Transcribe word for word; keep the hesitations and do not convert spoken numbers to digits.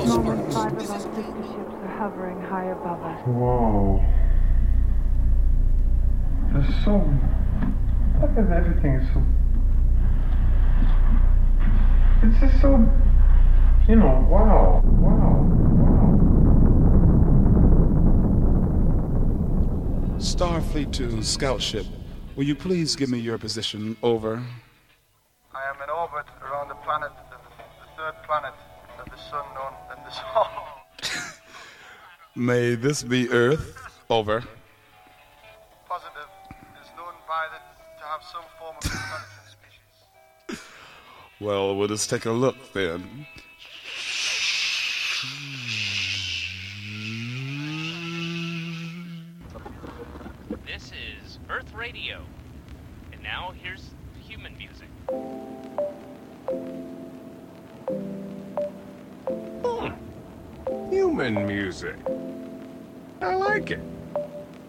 this moment, five of our sister ships are hovering high above us. Whoa. There's so... Look at everything is so... It's just so... You know, wow, wow, wow. Starfleet to Scout Ship. Will you please give me your position? Over. I am in orbit around the planet, the, the third planet of the sun known as the Sol. May this be Earth? Over. Positive. It is known by the, to have some form of intelligent species. Well, we'll just take a look then. This is Earth Radio. And now here's human music. Hmm. Human music. I like it.